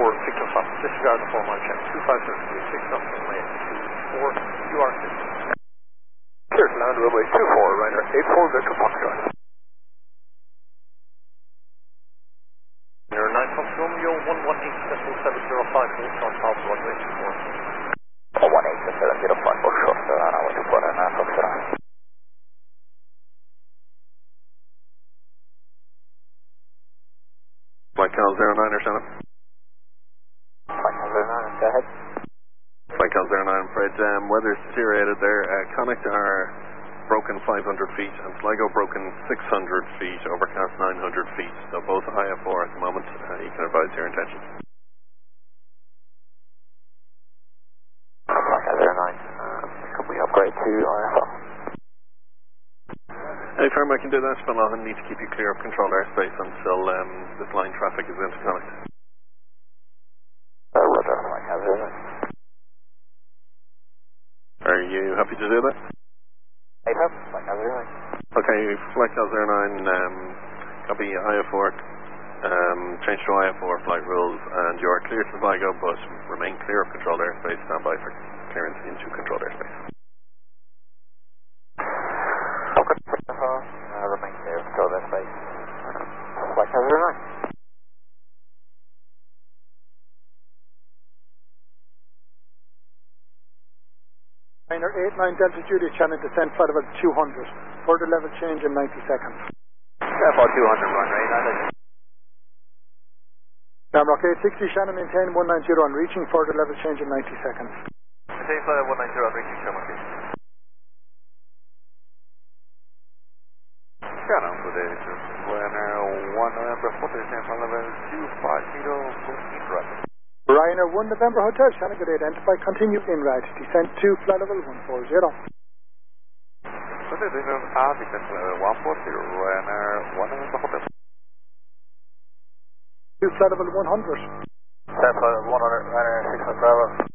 Victor Fox, disregard the 4 mile check, 2536, up runway 24, you are clear. Clear to land runway 24, Ryder 84, Victor Foxtrot. Your 9 Fox Romeo 118.705, short south runway 24. 118.705, short runway 24, 9 Fox Romeo. Flight Cal 09 or 7. Flight Cal 09, go ahead. Flight Cal 09, I'm afraid weather's deteriorated there. Connacht are broken 500 feet and Sligo broken 600 feet, overcast 900 feet. So both IF4 at the moment. You can advise your intentions. Flight Cal 09, can we upgrade to IF4? Anytime I can do that, but I'll need to keep you clear of controlled airspace until this line traffic is into Connacht. Roger, Flight Cal 09. Are you happy to do that? AFAB, Flight Cal 09. Okay, Flight Cal 09, copy IF4, change to IF4 flight rules, and you are clear to Sligo, but remain clear of controlled airspace. Stand by for clearance into controlled airspace. Okay, remain clear of controlled airspace. Flight Cal 09. Liner 89 Delta Juliet, Shannon, descent flight about 200. Further level change in 90 seconds. About 200, run rate. Namrock 860, Shannon, maintain 190 on reaching. Further level change in 90 seconds. Maintain flight 190 on reaching, Shamrock 8. Shannon, good day. Ryanair 1 November Hotel, descent level 250, moving right. Ryanair 1 November Hotel, Shannon, good day. Identify, continue in right. Descent to flight level 140. Good day, descent level 140, Ryanair 1 November Hotel. To flight level 100. Descent flight 100, Ryanair 6 Bravo.